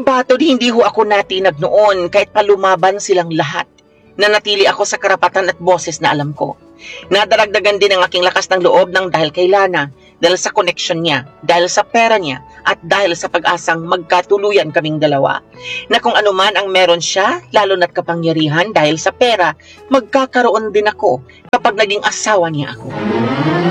Patod hindi ho ako natinag noon kahit pa lumaban silang lahat. Nanatili ako sa karapatan at boses na alam ko. Nadaragdagan din ang aking lakas ng loob ng dahil kay Lana, dahil sa connection niya, dahil sa pera niya, at dahil sa pag-asang magkatuluyan kaming dalawa. Na kung ano man ang meron siya, lalo na't kapangyarihan dahil sa pera, magkakaroon din ako kapag naging asawa niya ako.